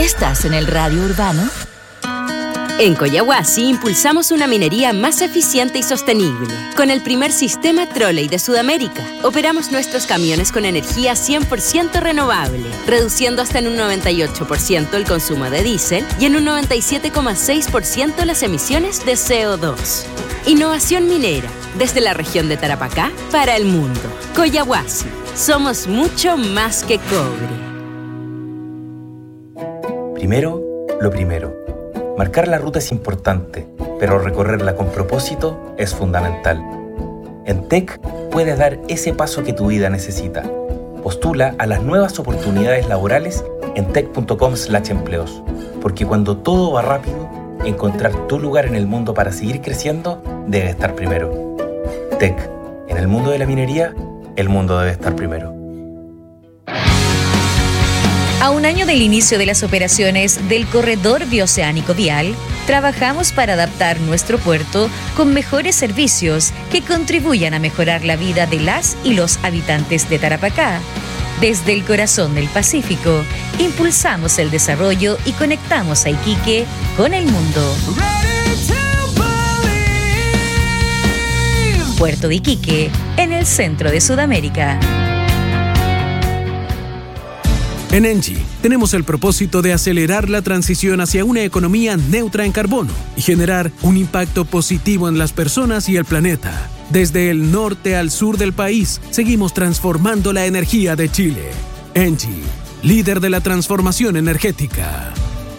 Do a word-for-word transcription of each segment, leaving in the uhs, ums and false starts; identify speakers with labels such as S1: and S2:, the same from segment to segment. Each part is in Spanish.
S1: ¿Estás en el radio urbano?
S2: En Collahuasi impulsamos una minería más eficiente y sostenible. Con el primer sistema Trolley de Sudamérica, operamos nuestros camiones con energía cien por ciento renovable, reduciendo hasta en un noventa y ocho por ciento el consumo de diésel y en un noventa y siete coma seis por ciento las emisiones de C O dos. Innovación minera, desde la región de Tarapacá para el mundo. Collahuasi, somos mucho más que cobre.
S3: Primero, lo primero. Marcar la ruta es importante, pero recorrerla con propósito es fundamental. En T E C puedes dar ese paso que tu vida necesita. Postula a las nuevas oportunidades laborales en tec punto com slash empleos, porque cuando todo va rápido, encontrar tu lugar en el mundo para seguir creciendo debe estar primero. T E C, en el mundo de la minería, el mundo debe estar primero.
S1: A un año del inicio de las operaciones del Corredor Bioceánico Vial, trabajamos para adaptar nuestro puerto con mejores servicios que contribuyan a mejorar la vida de las y los habitantes de Tarapacá. Desde el corazón del Pacífico, impulsamos el desarrollo y conectamos a Iquique con el mundo. Puerto de Iquique, en el centro de Sudamérica.
S4: En Engie tenemos el propósito de acelerar la transición hacia una economía neutra en carbono y generar un impacto positivo en las personas y el planeta. Desde el norte al sur del país, seguimos transformando la energía de Chile. Engie, líder de la transformación energética.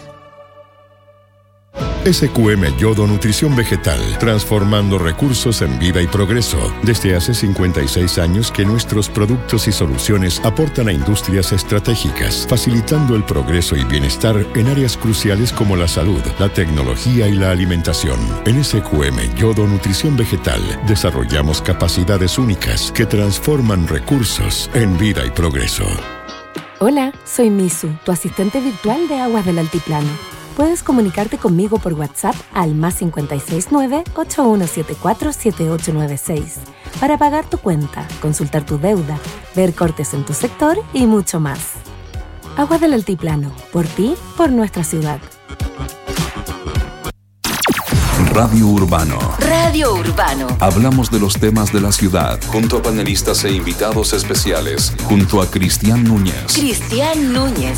S5: S Q M Yodo Nutrición Vegetal, transformando recursos en vida y progreso. Desde hace cincuenta y seis años que nuestros productos y soluciones aportan a industrias estratégicas, facilitando el progreso y bienestar en áreas cruciales como la salud, la tecnología y la alimentación. En S Q M Yodo Nutrición Vegetal, desarrollamos capacidades únicas que transforman recursos en vida y progreso.
S6: Hola, soy Misu, tu asistente virtual de Aguas del Altiplano. Puedes comunicarte conmigo por WhatsApp al más cinco seis nueve, ocho uno siete cuatro, siete ocho nueve seis para pagar tu cuenta, consultar tu deuda, ver cortes en tu sector y mucho más. Aguas del Altiplano, por ti, por nuestra ciudad.
S7: Radio Urbano.
S1: Radio Urbano.
S7: Hablamos de los temas de la ciudad, junto a panelistas e invitados especiales, junto a Cristian Núñez.
S1: Cristian Núñez.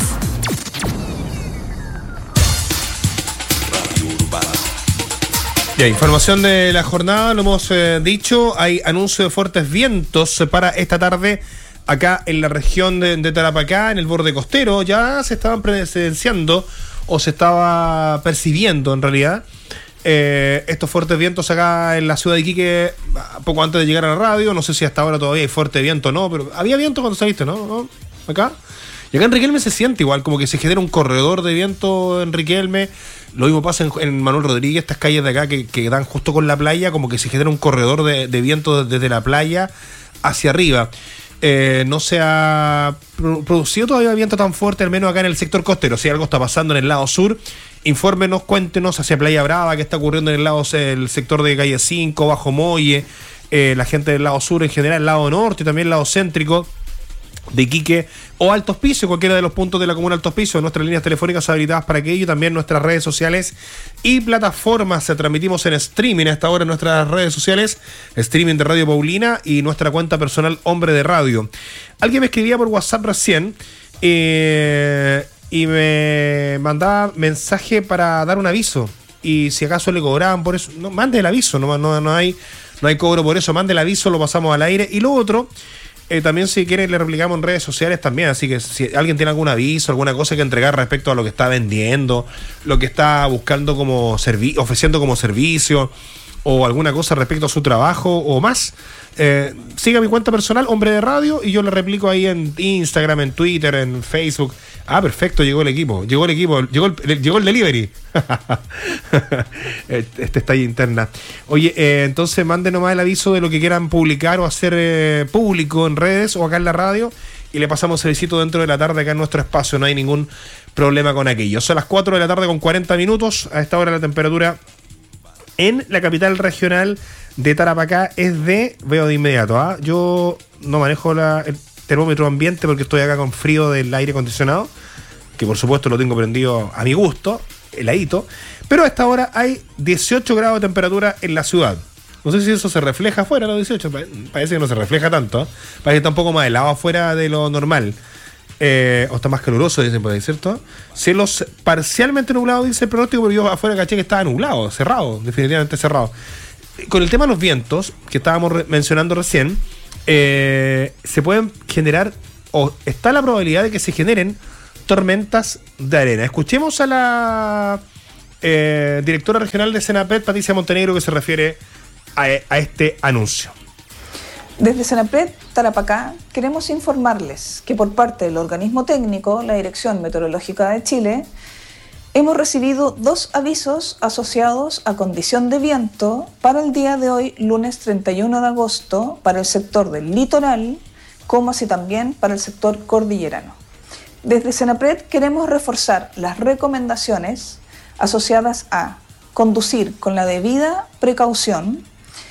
S8: Ya, información de la jornada, lo hemos eh, dicho, hay anuncio de fuertes vientos para esta tarde acá en la región de, de Tarapacá, en el borde costero. Ya se estaban presenciando o se estaba percibiendo en realidad eh, estos fuertes vientos acá en la ciudad de Iquique poco antes de llegar a la radio. No sé si hasta ahora todavía hay fuerte viento o no, pero había viento cuando saliste, ¿no? ¿No? Acá. Y acá en Riquelme se siente igual, como que se genera un corredor de viento en Riquelme. Lo mismo pasa en, en Manuel Rodríguez, estas calles de acá que, que dan justo con la playa, como que se genera un corredor de, de viento desde la playa hacia arriba. Eh, no se ha producido todavía viento tan fuerte, al menos acá en el sector costero. Si algo está pasando en el lado sur, infórmenos, cuéntenos hacia Playa Brava, qué está ocurriendo en el lado el sector de Calle cinco, Bajo Molle, eh, la gente del lado sur en general, el lado norte y también el lado céntrico de Iquique o Alto Hospicio, cualquiera de los puntos de la comuna Alto Hospicio, nuestras líneas telefónicas habilitadas para aquello, y también nuestras redes sociales y plataformas. Se transmitimos en streaming a esta hora en nuestras redes sociales, streaming de Radio Paulina y nuestra cuenta personal Hombre de Radio. Alguien me escribía por WhatsApp recién eh, y me mandaba mensaje para dar un aviso, y si acaso le cobraban por eso, no, mande el aviso, no, no, no hay no hay cobro por eso, mande el aviso, lo pasamos al aire. Y lo otro, Eh, también si quieren le replicamos en redes sociales también, así que si alguien tiene algún aviso, alguna cosa que entregar respecto a lo que está vendiendo, lo que está buscando como servicio, ofreciendo como servicio, o alguna cosa respecto a su trabajo o más, eh, siga mi cuenta personal, Hombre de Radio, y yo le replico ahí en Instagram, en Twitter, en Facebook. Ah, perfecto, llegó el equipo, llegó el equipo, llegó el, llegó el delivery. Este está ahí interna. Oye, eh, entonces manden nomás el aviso de lo que quieran publicar o hacer eh, público en redes o acá en la radio, y le pasamos el visito dentro de la tarde acá en nuestro espacio, no hay ningún problema con aquello. Son las cuatro de la tarde con cuarenta minutos, a esta hora la temperatura en la capital regional de Tarapacá es de, veo de inmediato, ¿ah? Yo no manejo la, el termómetro ambiente porque estoy acá con frío del aire acondicionado, que por supuesto lo tengo prendido a mi gusto, heladito, pero a esta hora hay dieciocho grados de temperatura en la ciudad. No sé si eso se refleja afuera, los dieciocho, parece que no se refleja tanto, ¿eh? Parece que está un poco más helado afuera de lo normal. Eh, o está más caluroso, dicen por ahí, ¿cierto? Cielos parcialmente nublados, dice el pronóstico, pero yo afuera caché que estaba nublado, cerrado, definitivamente cerrado. Con el tema de los vientos, que estábamos re- mencionando recién, eh, se pueden generar, o está la probabilidad de que se generen tormentas de arena. Escuchemos a la eh, directora regional de Senapred, Patricia Montenegro, que se refiere a, a este anuncio.
S9: Desde Senapred, Tarapacá, queremos informarles que por parte del organismo técnico, la Dirección Meteorológica de Chile, hemos recibido dos avisos asociados a condición de viento para el día de hoy, lunes treinta y uno de agosto, para el sector del litoral, como así también para el sector cordillerano. Desde Senapred queremos reforzar las recomendaciones asociadas a conducir con la debida precaución,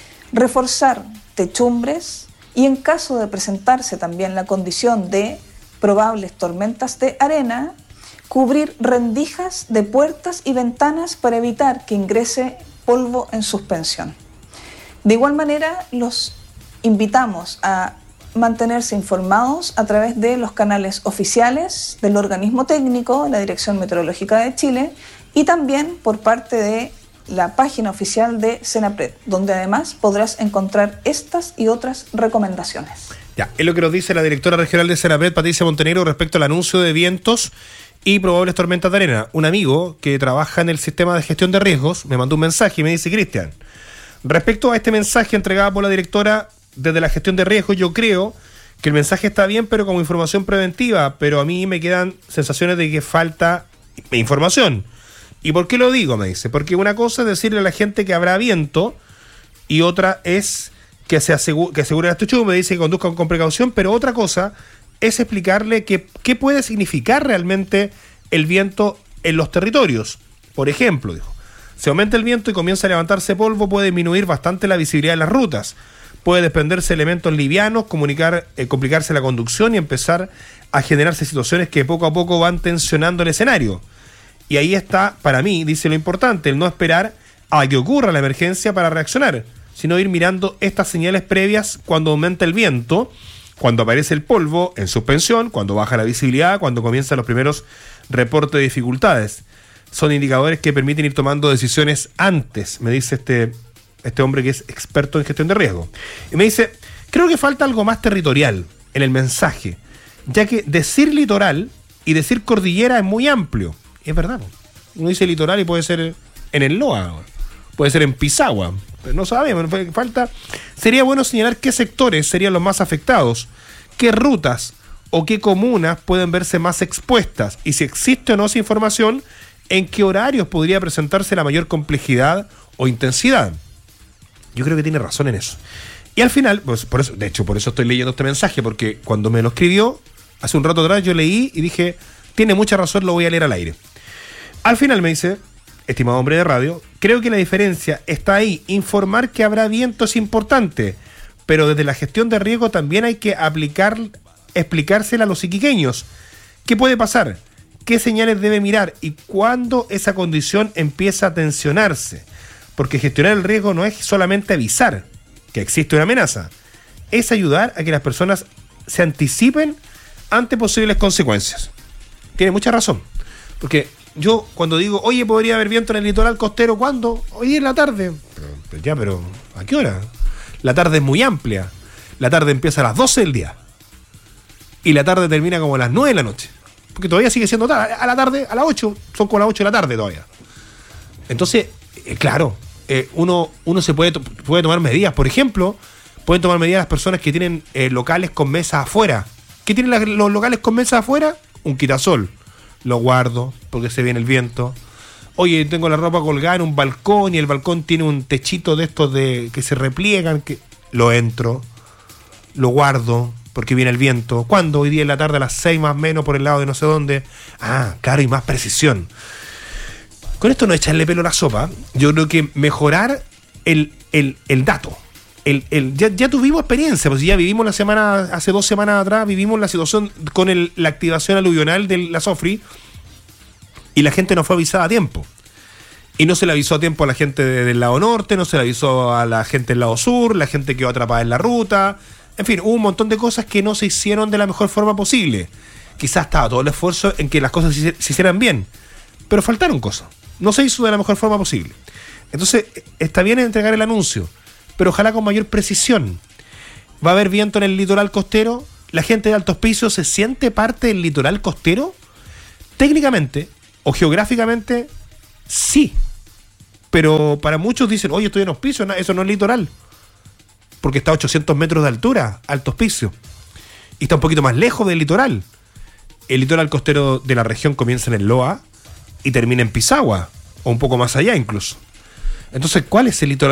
S9: reforzar techumbres y en caso de presentarse también la condición de probables tormentas de arena, cubrir rendijas de puertas y ventanas para evitar que ingrese polvo en suspensión. De igual manera, los invitamos a mantenerse informados a través de los canales oficiales del organismo técnico, la Dirección Meteorológica de Chile, y también por parte de la página oficial de Senapred, donde además podrás encontrar estas y otras recomendaciones.
S8: Ya, es lo que nos dice la directora regional de Senapred, Patricia Montenegro, respecto al anuncio de vientos y probables tormentas de arena. Un amigo que trabaja en el sistema de gestión de riesgos me mandó un mensaje y me dice: Cristian, respecto a este mensaje entregado por la directora desde la gestión de riesgos, yo creo que el mensaje está bien, pero como información preventiva, pero a mí me quedan sensaciones de que falta información. ¿Y por qué lo digo? Me dice, porque una cosa es decirle a la gente que habrá viento y otra es que se asegure, que asegure las techumbres, me dice que conduzcan con precaución, pero otra cosa es explicarle que, qué puede significar realmente el viento en los territorios. Por ejemplo, dijo, si aumenta el viento y comienza a levantarse polvo, puede disminuir bastante la visibilidad de las rutas, puede desprenderse elementos livianos, comunicar, eh, complicarse la conducción y empezar a generarse situaciones que poco a poco van tensionando el escenario. Y ahí está, para mí, dice lo importante, el no esperar a que ocurra la emergencia para reaccionar, sino ir mirando estas señales previas cuando aumenta el viento, cuando aparece el polvo en suspensión, cuando baja la visibilidad, cuando comienzan los primeros reportes de dificultades. Son indicadores que permiten ir tomando decisiones antes, me dice este, este hombre que es experto en gestión de riesgo. Y me dice, creo que falta algo más territorial en el mensaje, ya que decir litoral y decir cordillera es muy amplio. Es verdad, uno dice litoral y puede ser en el Loa, puede ser en Pisagua, pero no sabemos, falta. Sería bueno señalar qué sectores serían los más afectados, qué rutas o qué comunas pueden verse más expuestas y si existe o no esa información, en qué horarios podría presentarse la mayor complejidad o intensidad. Yo creo que tiene razón en eso. Y al final, pues por eso, de hecho, por eso estoy leyendo este mensaje, porque cuando me lo escribió hace un rato atrás, yo leí y dije, tiene mucha razón, lo voy a leer al aire. Al final me dice, estimado hombre de radio, creo que la diferencia está ahí. Informar que habrá viento es importante, pero desde la gestión de riesgo también hay que aplicar, explicársela a los iquiqueños. ¿Qué puede pasar? ¿Qué señales debe mirar? ¿Y cuándo esa condición empieza a tensionarse? Porque gestionar el riesgo no es solamente avisar que existe una amenaza, es ayudar a que las personas se anticipen ante posibles consecuencias. Tiene mucha razón, porque yo cuando digo, oye, podría haber viento en el litoral costero, ¿cuándo? Hoy en la tarde. Pero, pero ya, pero ¿a qué hora? La tarde es muy amplia. La tarde empieza a las doce del día. Y la tarde termina como a las nueve de la noche. Porque todavía sigue siendo tarde. A la tarde, a las ocho, son como las ocho de la tarde todavía. Entonces, eh, claro, eh, uno, uno se puede, puede tomar medidas. Por ejemplo, pueden tomar medidas las personas que tienen eh, locales con mesas afuera. ¿Qué tienen la, los locales con mesas afuera? Un quitasol. Lo guardo porque se viene el viento. Oye, tengo la ropa colgada en un balcón y el balcón tiene un techito de estos de que se repliegan, que lo entro, lo guardo porque viene el viento. ¿Cuándo? Hoy día en la tarde a las seis más o menos por el lado de no sé dónde. Ah, claro, y más precisión. Con esto no echarle pelo a la sopa. Yo creo que mejorar el, el, el dato. El, el, ya, ya tuvimos experiencia, pues ya vivimos la semana, hace dos semanas atrás, vivimos la situación con el, la activación aluvional de la SOFRI, Y la gente no fue avisada a tiempo. Y no se le avisó a tiempo a la gente de, del lado norte, no se le avisó a la gente del lado sur, la gente quedó atrapada en la ruta. En fin, hubo un montón de cosas que no se hicieron de la mejor forma posible. Quizás estaba todo el esfuerzo en que las cosas se, se hicieran bien, pero faltaron cosas. No se hizo de la mejor forma posible. Entonces, está bien entregar el anuncio, pero ojalá con mayor precisión. ¿Va a haber viento en el litoral costero? ¿La gente de Altos Pisos se siente parte del litoral costero? Técnicamente o geográficamente, sí. Pero para muchos dicen, oye, estoy en Hospicio, no, eso no es litoral. Porque está a ochocientos metros de altura, Altos Pisos. Y está un poquito más lejos del litoral. El litoral costero de la región comienza en el Loa y termina en Pisagua, o un poco más allá incluso. Entonces, ¿cuál es el litoral